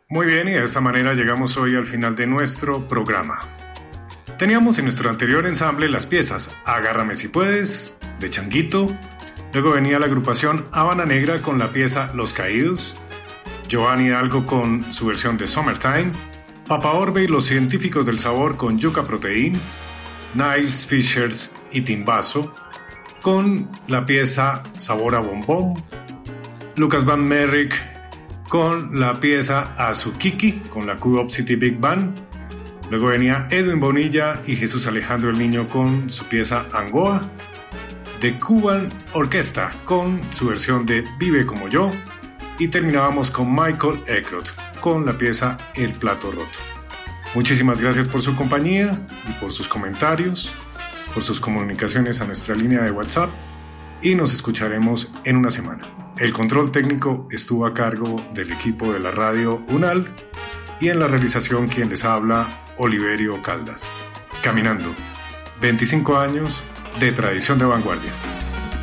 Muy bien, y de esta manera llegamos hoy al final de nuestro programa. Teníamos en nuestro anterior ensamble las piezas Agárrame si puedes, de Changuito. Luego venía la agrupación Habana Negra con la pieza Los Caídos, Giovanni Hidalgo con su versión de Summertime, Papa Orbe y los Científicos del Sabor con Yuca Protein, Niles Fishers y Timbazo con la pieza Sabor a Bombón, Lucas Van Merrick con la pieza Azukiki con la Cube City Big Band. Luego venía Edwin Bonilla y Jesús Alejandro el Niño con su pieza Angoa, The Cuban Orquesta con su versión de Vive como yo, y terminábamos con Michael Ekrot con la pieza El Plato Roto. Muchísimas gracias por su compañía y por sus comentarios, por sus comunicaciones a nuestra línea de WhatsApp, y nos escucharemos en una semana. El control técnico estuvo a cargo del equipo de la radio UNAL y en la realización quien les habla, Oliverio Caldas. Caminando, 25 años de tradición de vanguardia.